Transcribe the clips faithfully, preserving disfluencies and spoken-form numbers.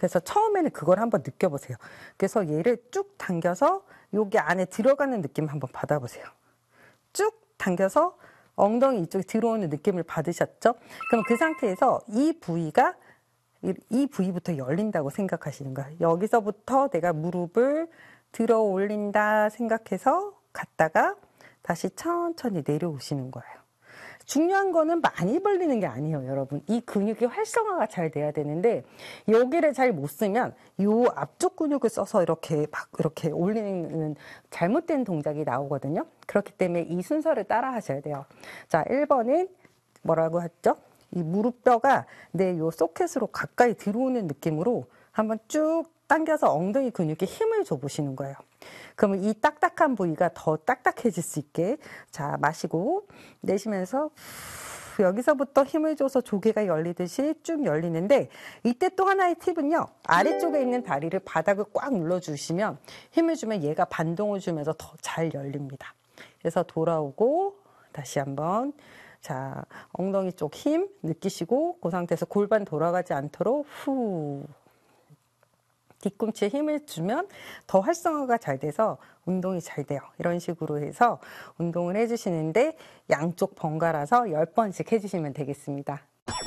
그래서 처음에는 그걸 한번 느껴보세요. 그래서 얘를 쭉 당겨서 여기 안에 들어가는 느낌 한번 받아보세요. 쭉 당겨서 엉덩이 이쪽에 들어오는 느낌을 받으셨죠? 그럼 그 상태에서 이 부위가 이 부위부터 열린다고 생각하시는 거예요. 여기서부터 내가 무릎을 들어 올린다 생각해서 갔다가 다시 천천히 내려오시는 거예요. 중요한 거는 많이 벌리는 게 아니에요, 여러분. 이 근육이 활성화가 잘 돼야 되는데 여기를 잘 못 쓰면 이 앞쪽 근육을 써서 이렇게 막 이렇게 올리는 잘못된 동작이 나오거든요. 그렇기 때문에 이 순서를 따라 하셔야 돼요. 자, 일 번은 뭐라고 했죠? 이 무릎뼈가 내 요 소켓으로 가까이 들어오는 느낌으로 한번 쭉 당겨서 엉덩이 근육에 힘을 줘 보시는 거예요. 그러면 이 딱딱한 부위가 더 딱딱해질 수 있게, 자, 마시고 내쉬면서 여기서부터 힘을 줘서 조개가 열리듯이 쭉 열리는데, 이때 또 하나의 팁은요, 아래쪽에 있는 다리를 바닥을 꽉 눌러주시면 힘을 주면 얘가 반동을 주면서 더 잘 열립니다. 그래서 돌아오고 다시 한번, 자, 엉덩이 쪽 힘 느끼시고 그 상태에서 골반 돌아가지 않도록 후 뒤꿈치에 힘을 주면 더 활성화가 잘 돼서 운동이 잘 돼요. 이런 식으로 해서 운동을 해주시는데 양쪽 번갈아서 열 번씩 해주시면 되겠습니다.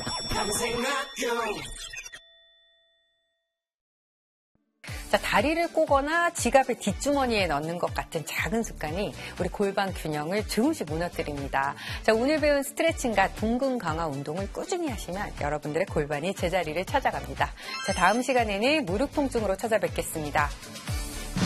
자, 다리를 꼬거나 지갑을 뒷주머니에 넣는 것 같은 작은 습관이 우리 골반 균형을 조금씩 무너뜨립니다. 자, 오늘 배운 스트레칭과 둥근 강화 운동을 꾸준히 하시면 여러분들의 골반이 제자리를 찾아갑니다. 자, 다음 시간에는 무릎 통증으로 찾아뵙겠습니다.